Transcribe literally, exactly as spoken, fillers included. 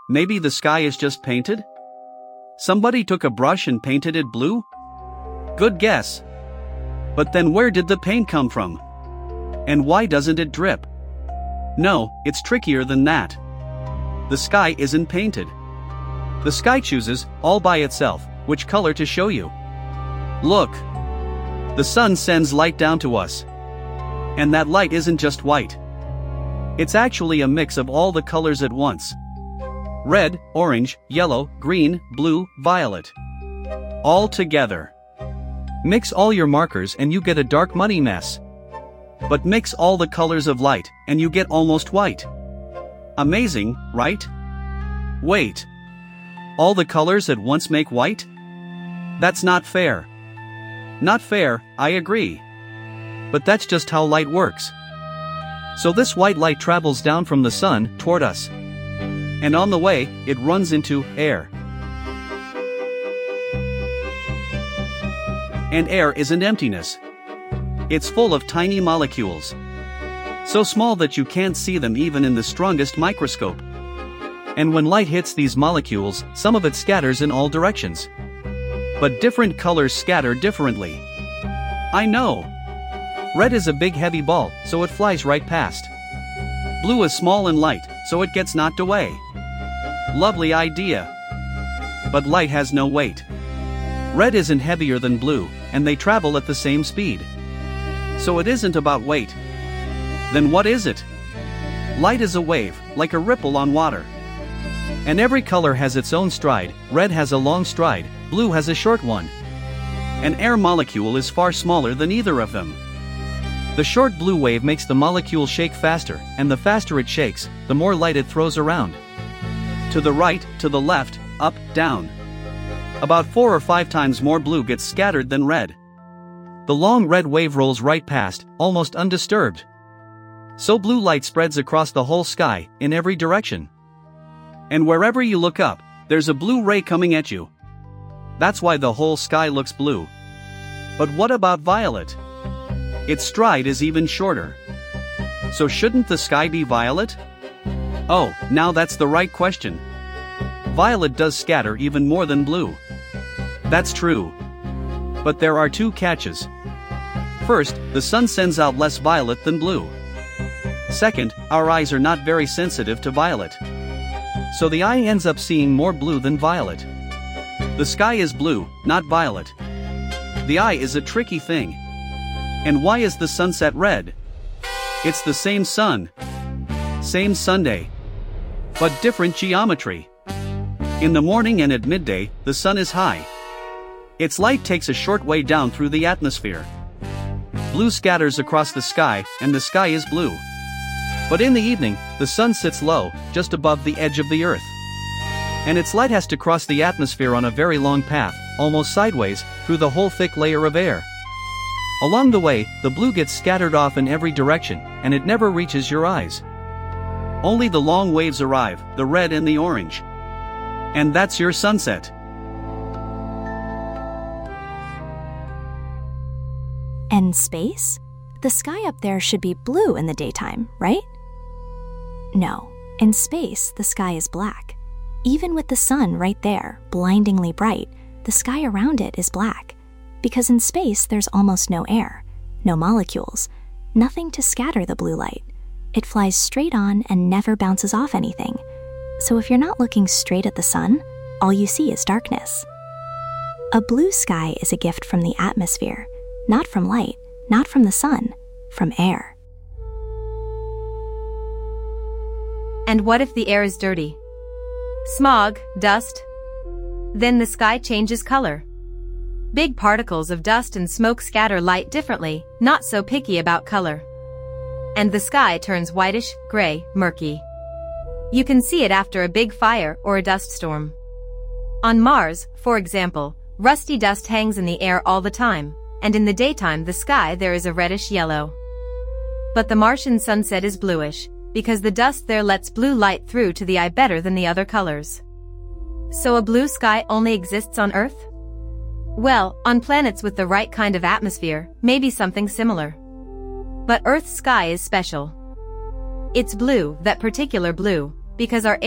Maybe the sky is just painted? Somebody took a brush and painted it blue? Good guess. But then where did the paint come from? And why doesn't it drip? No, it's trickier than that. The sky isn't painted. The sky chooses, all by itself, which color to show you. Look. The sun sends light down to us. And that light isn't just white. It's actually a mix of all the colors at once. Red, orange, yellow, green, blue, violet. All together. Mix all your markers and you get a dark muddy mess. But mix all the colors of light, and you get almost white. Amazing, right? Wait. All the colors at once make white? That's not fair. Not fair, I agree. But that's just how light works. So this white light travels down from the sun toward us. And on the way, it runs into air. And air isn't emptiness. It's full of tiny molecules. So small that you can't see them even in the strongest microscope. And when light hits these molecules, some of it scatters in all directions. But different colors scatter differently. I know. Red is a big heavy ball, so it flies right past. Blue is small and light, so it gets knocked away. Lovely idea. But light has no weight. Red isn't heavier than blue, and they travel at the same speed. So it isn't about weight. Then what is it? Light is a wave, like a ripple on water. And every color has its own stride. Red has a long stride, blue has a short one. An air molecule is far smaller than either of them. The short blue wave makes the molecule shake faster, and the faster it shakes, the more light it throws around. To the right, to the left, up, down. About four or five times more blue gets scattered than red. The long red wave rolls right past, almost undisturbed. So blue light spreads across the whole sky, in every direction. And wherever you look up, there's a blue ray coming at you. That's why the whole sky looks blue. But what about violet? Its stride is even shorter. So shouldn't the sky be violet? Oh, now that's the right question. Violet does scatter even more than blue. That's true. But there are two catches. First, the sun sends out less violet than blue. Second, our eyes are not very sensitive to violet. So the eye ends up seeing more blue than violet. The sky is blue, not violet. The eye is a tricky thing. And why is the sunset red? It's the same sun. Same Sunday. But different geometry. In the morning and at midday, the sun is high. Its light takes a short way down through the atmosphere. Blue scatters across the sky, and the sky is blue. But in the evening, the sun sits low, just above the edge of the earth. And its light has to cross the atmosphere on a very long path, almost sideways, through the whole thick layer of air. Along the way, the blue gets scattered off in every direction, and it never reaches your eyes. Only the long waves arrive, the red and the orange. And that's your sunset. And space? The sky up there should be blue in the daytime, right? No, in space, the sky is black. Even with the sun right there, blindingly bright, the sky around it is black. Because in space, there's almost no air, no molecules, nothing to scatter the blue light. It flies straight on and never bounces off anything. So if you're not looking straight at the sun, all you see is darkness. A blue sky is a gift from the atmosphere, not from light, not from the sun, from air. And what if the air is dirty? Smog, dust? Then the sky changes color. Big particles of dust and smoke scatter light differently, not so picky about color. And the sky turns whitish, gray, murky. You can see it after a big fire or a dust storm. On Mars, for example, rusty dust hangs in the air all the time, and in the daytime the sky there is a reddish yellow. But the Martian sunset is bluish, because the dust there lets blue light through to the eye better than the other colors. So a blue sky only exists on Earth? Well, on planets with the right kind of atmosphere, maybe something similar. But Earth's sky is special. It's blue, that particular blue, because our